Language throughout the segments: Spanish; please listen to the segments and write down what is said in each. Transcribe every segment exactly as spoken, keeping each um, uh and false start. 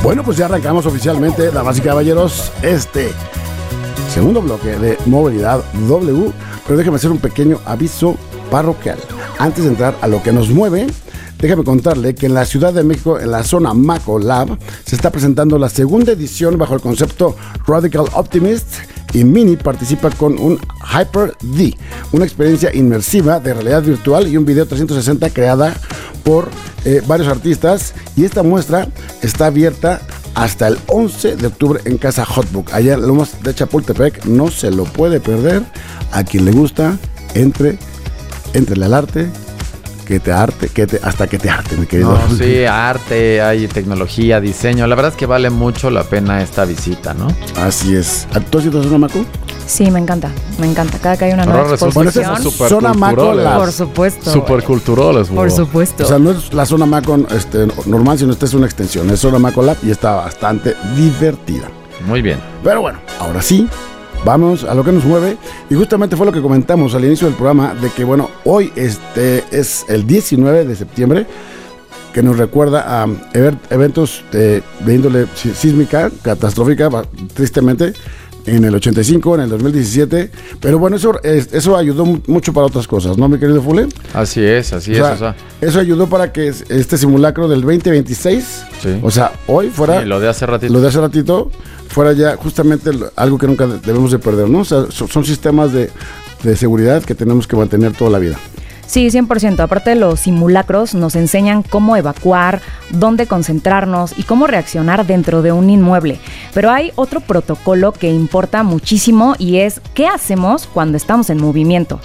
Bueno, pues ya arrancamos oficialmente, damas y caballeros, este segundo bloque de Movilidad W, pero déjame hacer un pequeño aviso parroquial. Antes de entrar a lo que nos mueve, déjame contarle que en la Ciudad de México, en la zona Maco Lab, se está presentando la segunda edición bajo el concepto Radical Optimist, y Mini participa con un Hyper D, una experiencia inmersiva de realidad virtual y un video trescientos sesenta creada por eh, varios artistas, y esta muestra está abierta hasta el once de octubre en Casa Hotbook, allá en Lomas de Chapultepec. No se lo puede perder. A quien le gusta, entre, entrele al arte, que te arte, que te, hasta que te arte, mi querido. No, sí, arte, hay tecnología, diseño. La verdad es que vale mucho la pena esta visita, ¿no? Así es. ¿Tú has ido a Zona Maco? Sí, me encanta, me encanta. Cada que hay una nueva exposición. Bueno, es Zona Maco Lab. Por supuesto. Super culturales, Por supuesto. O sea, no es la Zona Maco este, normal, sino esta es una extensión. Es Zona Maco Lab y está bastante divertida. Muy bien. Pero bueno, ahora sí, vamos a lo que nos mueve, y justamente fue lo que comentamos al inicio del programa, de que bueno, hoy este es el diecinueve de septiembre, que nos recuerda a eventos de, de índole sísmica, catastrófica, tristemente, en el ochenta y cinco, en el dos mil diecisiete, pero bueno, eso, eso ayudó mucho para otras cosas, ¿no, mi querido Fule? Así es, así o sea, es. O sea, eso ayudó para que este simulacro del veinte veintiséis, sí. O sea, hoy fuera... Sí, lo de hace ratito. Lo de hace ratito fuera ya justamente algo que nunca debemos de perder, ¿no? O sea, son sistemas de, de seguridad que tenemos que mantener toda la vida. Sí, cien por ciento. Aparte de los simulacros, nos enseñan cómo evacuar, dónde concentrarnos y cómo reaccionar dentro de un inmueble. Pero hay otro protocolo que importa muchísimo, y es ¿qué hacemos cuando estamos en movimiento?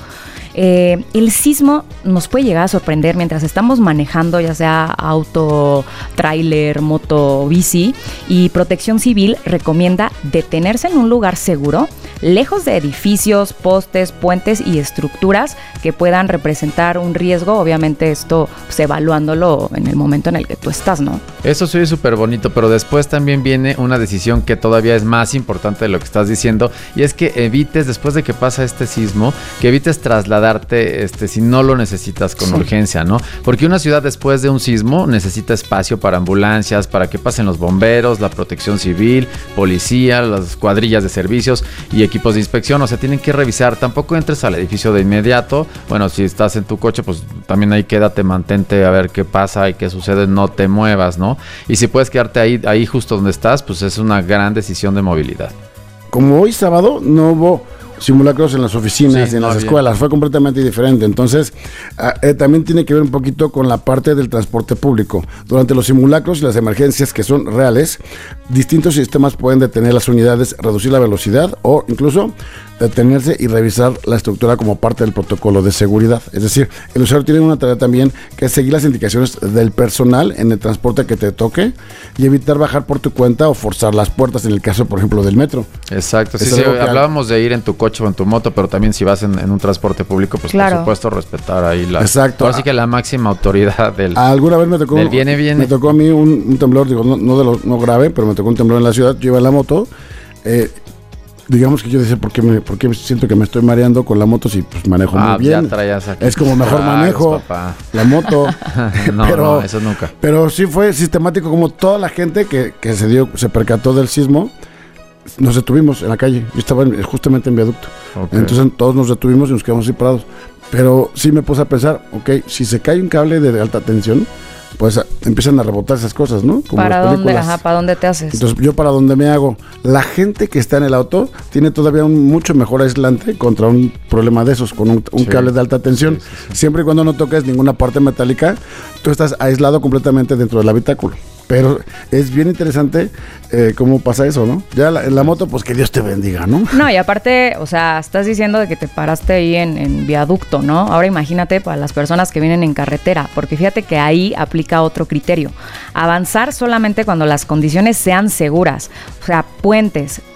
Eh, el sismo nos puede llegar a sorprender mientras estamos manejando, ya sea auto, tráiler, moto, bici, y Protección Civil recomienda detenerse en un lugar seguro, lejos de edificios, postes, puentes y estructuras que puedan representar un riesgo. Obviamente esto pues, evaluándolo en el momento en el que tú estás, ¿no? Eso sí es súper bonito, pero después también viene una decisión que todavía es más importante de lo que estás diciendo, y es que evites, después de que pasa este sismo, que evites trasladarte este, si no lo necesitas con sí. urgencia, ¿no? Porque una ciudad después de un sismo necesita espacio para ambulancias, para que pasen los bomberos, la Protección Civil, policía, las cuadrillas de servicios y equipos de inspección. O sea, tienen que revisar. Tampoco entres al edificio de inmediato. Bueno, si estás en tu coche, pues también ahí quédate, mantente a ver qué pasa y qué sucede, no te muevas, ¿no? Y si puedes quedarte ahí, ahí justo donde estás, pues es una gran decisión de movilidad. Como hoy sábado no hubo simulacros en las oficinas, sí, y en no las escuelas, fue completamente diferente. Entonces, eh, también tiene que ver un poquito con la parte del transporte público. Durante los simulacros y las emergencias que son reales, distintos sistemas pueden detener las unidades, reducir la velocidad o incluso detenerse y revisar la estructura como parte del protocolo de seguridad. Es decir, el usuario tiene una tarea también que es seguir las indicaciones del personal en el transporte que te toque y evitar bajar por tu cuenta o forzar las puertas en el caso, por ejemplo, del metro. Exacto. Sí, sí, hablábamos de ir en tu coche o en tu moto, pero también si vas en, en un transporte público, pues claro, por supuesto respetar ahí la... Exacto. Así que la máxima autoridad del... Alguna vez me tocó... Del viene, viene. Me tocó a mí un, un temblor, digo, no, no, de lo, no grave, pero me tocó un temblor en la ciudad. Yo iba en la moto, eh, digamos que yo decía, ¿por qué, me, ¿por qué siento que me estoy mareando con la moto si pues manejo ah, muy bien? Ya traías aquí. Es como mejor manejo papá. La moto. no, pero, no, eso nunca. Pero sí fue sistemático, como toda la gente que, que se dio, se percató del sismo, nos detuvimos en la calle. Yo estaba en, justamente en viaducto. Okay. Entonces todos nos detuvimos y nos quedamos así parados. Pero sí me puse a pensar, ok, si se cae un cable de alta tensión, pues empiezan a rebotar esas cosas, ¿no? Como ¿para dónde? Ajá, ¿para dónde te haces? Entonces, yo para dónde me hago. La gente que está en el auto tiene todavía un mucho mejor aislante contra un problema de esos, con un, un sí. cable de alta tensión. Sí, sí, sí. Siempre y cuando no toques ninguna parte metálica, tú estás aislado completamente dentro del habitáculo. Pero es bien interesante eh, cómo pasa eso, ¿no? Ya la, en la moto, pues que Dios te bendiga, ¿no? No, y aparte, o sea, estás diciendo de que te paraste ahí en, en viaducto, ¿no? Ahora imagínate para las personas que vienen en carretera, porque fíjate que ahí aplica otro criterio. Avanzar solamente cuando las condiciones sean seguras. O sea, puentes,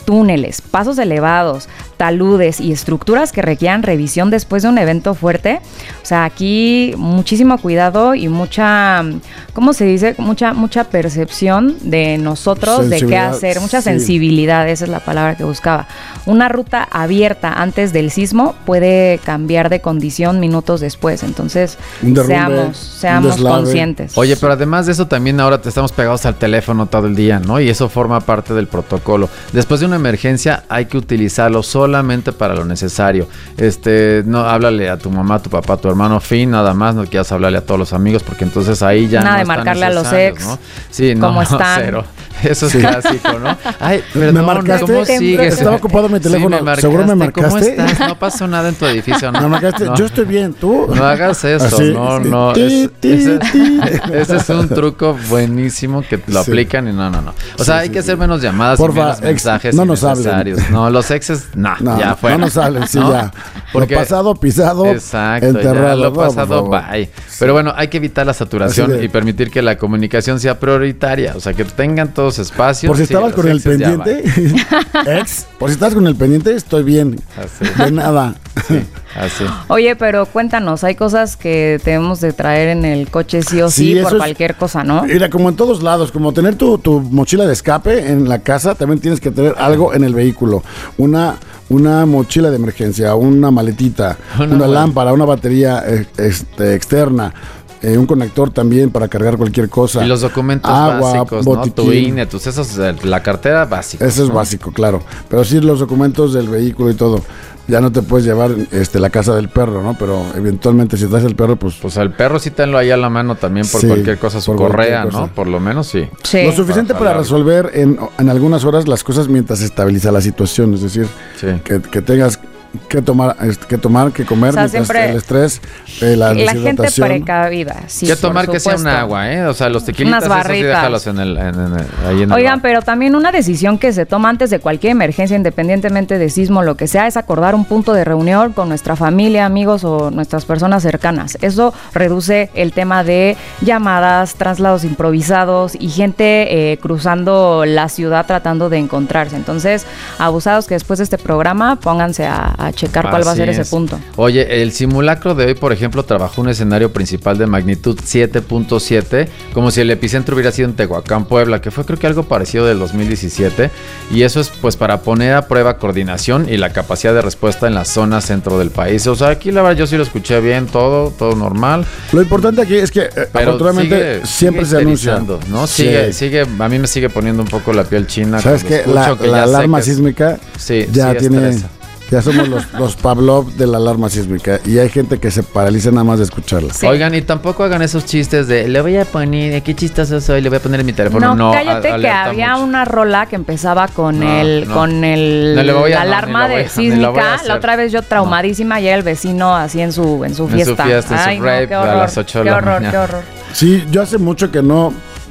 túneles, pasos elevados, taludes y estructuras que requieran revisión después de un evento fuerte. O sea, aquí muchísimo cuidado y mucha, ¿cómo se dice? Mucha, mucha percepción de nosotros, de qué hacer, mucha sí. sensibilidad, esa es la palabra que buscaba. Una ruta abierta antes del sismo puede cambiar de condición minutos después, entonces derrumbe, seamos, seamos conscientes. Oye, pero además de eso también ahora te estamos pegados al teléfono todo el día, ¿no? Y eso forma parte del protocolo. Después de una emergencia hay que utilizarlo solamente para lo necesario. Este, no, háblale a tu mamá, a tu papá, a tu hermano, fin, nada más, no quieras hablarle a todos los amigos porque entonces ahí ya nada no de marcarle a los ex, ¿no? Sí, no, ¿cómo están? Cero. Eso es sí. clásico, ¿no? Ay, perdón, ¿me marcaste? ¿Cómo sigues? Estaba ocupado mi teléfono. Sí, me ¿Seguro me marcaste? ¿Cómo estás? No pasó nada en tu edificio, ¿no? ¿Me marcaste? No. Yo estoy bien, ¿tú? No hagas eso, Así, no, sí. no. Es, ese, ese es un truco buenísimo que lo sí. aplican y no, no, no. O sea, sí, hay que sí, hacer menos llamadas Porfa, y menos ex, mensajes no nos innecesarios. Hablen. No, los exes, nah, no, ya fuera. No nos hablen, sí, ¿no? ya. Porque, lo pasado, pisado, exacto, enterrado. Ya, lo pasado, bye. Sí. Pero bueno, hay que evitar la saturación de... y permitir que la comunicación sea prioritaria. O sea, que tengan todos espacios. Por si estabas sí, con el pendiente, ex, por si estás con el pendiente, estoy bien. Así. De nada. Sí, así. Oye, pero cuéntanos, hay cosas que debemos de traer en el coche sí o sí, sí por cualquier es, cosa, ¿no? Mira, como en todos lados, como tener tu, tu mochila de escape en la casa, también tienes que tener algo en el vehículo. Una, una mochila de emergencia, una maletita, oh, no, una bueno. lámpara, una batería este, externa. Eh, un conector también para cargar cualquier cosa. Y los documentos Agua, básicos, botiquín. ¿no? Tu I N E, tus, esos, la cartera básica. Eso es ¿no? básico, claro. Pero sí los documentos del vehículo y todo. Ya no te puedes llevar este, la casa del perro, ¿no? Pero eventualmente si traes el perro, pues... Pues al perro sí tenlo ahí a la mano también por sí, cualquier cosa, su correa, cosa. ¿no? Por lo menos sí. sí. Lo suficiente para, para resolver en, en algunas horas las cosas mientras se estabiliza la situación. Es decir, sí. que, que tengas... que tomar, que tomar, que comer, o sea, el estrés, eh, la, la gente precavida, sí. Que tomar que sea un agua, ¿eh? O sea, los tequilitas, unas barritas. Eso sí déjalos en el, en, en el, ahí en Oigan, el pero también una decisión que se toma antes de cualquier emergencia, independientemente de sismo, lo que sea, es acordar un punto de reunión con nuestra familia, amigos o nuestras personas cercanas. Eso reduce el tema de llamadas, traslados improvisados y gente eh, cruzando la ciudad tratando de encontrarse. Entonces, abusados que después de este programa pónganse a a checar cuál Así va a ser es. ese punto. Oye, el simulacro de hoy, por ejemplo, trabajó un escenario principal de magnitud siete punto siete, como si el epicentro hubiera sido en Tehuacán, Puebla, que fue creo que algo parecido del dos mil diecisiete, y eso es pues para poner a prueba coordinación y la capacidad de respuesta en la zona centro del país. O sea, aquí la verdad yo sí lo escuché bien, todo, todo normal. Lo importante aquí es que eh, afortunadamente sigue, siempre sigue se anuncia, ¿no? Sí. Sigue, sigue, a mí me sigue poniendo un poco la piel china. ¿Sabes qué? La, que la alarma que sísmica sí, ya sí tiene... estresa. Ya somos los, los Pavlov de la alarma sísmica y hay gente que se paraliza nada más de escucharla. Sí. Oigan, y tampoco hagan esos chistes de le voy a poner, qué chistoso soy, le voy a poner en mi teléfono. No, no cállate a, que había mucho. una rola que empezaba con no, el no. con el no, la alarma no, de sísmica. La, la otra vez yo traumadísima y era el vecino así en su en su fiesta. En su fiesta, Ay, en su rave, no, qué horror, a las ocho de qué la horror, mañana. qué horror. Sí, yo hace mucho que no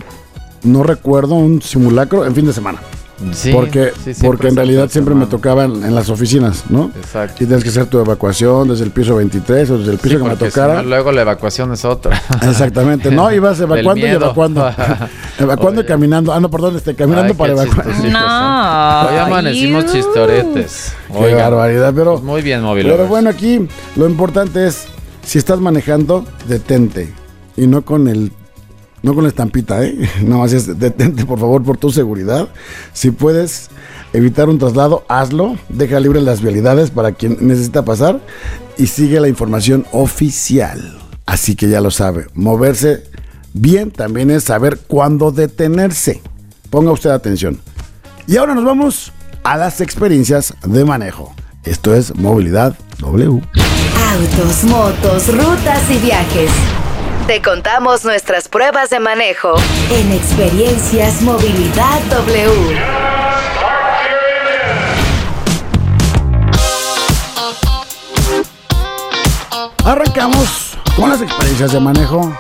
no recuerdo un simulacro en fin de semana. Sí, porque sí, porque en realidad siempre me tocaba en, en las oficinas, ¿no? Exacto. Y tienes que hacer tu evacuación desde el piso veintitrés o desde el piso sí, que me tocara. Si no, luego la evacuación es otra. Exactamente, no, ibas evacuando y evacuando. evacuando Oye. y caminando. Ah, no, perdón, este, caminando Ay, para evacuar. No. Hoy amanecimos chistoretes. Qué Oigan, barbaridad, pero... Muy bien, móvil. Pero bueno, aquí lo importante es, si estás manejando, detente. Y no con el... No con la estampita, ¿eh? No, así es, detente por favor por tu seguridad. Si puedes evitar un traslado, hazlo. Deja libres las vialidades para quien necesita pasar y sigue la información oficial. Así que ya lo sabe. Moverse bien también es saber cuándo detenerse. Ponga usted atención. Y ahora nos vamos a las experiencias de manejo. Esto es Movilidad W. Autos, motos, rutas y viajes. Te contamos nuestras pruebas de manejo en Experiencias Movilidad W. Arrancamos con las experiencias de manejo.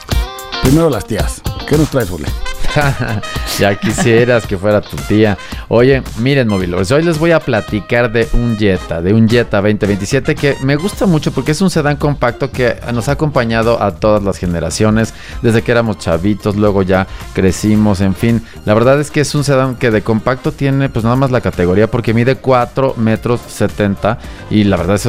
Primero las tías. ¿Qué nos traes, Juli? Ya quisieras que fuera tu tía. Oye, miren, Movilers, hoy les voy a platicar de un Jetta, de un Jetta veinte veintisiete que me gusta mucho porque es un sedán compacto que nos ha acompañado a todas las generaciones, desde que éramos chavitos, luego ya crecimos, en fin. La verdad es que es un sedán que de compacto tiene pues nada más la categoría porque mide cuatro metros setenta y la verdad eso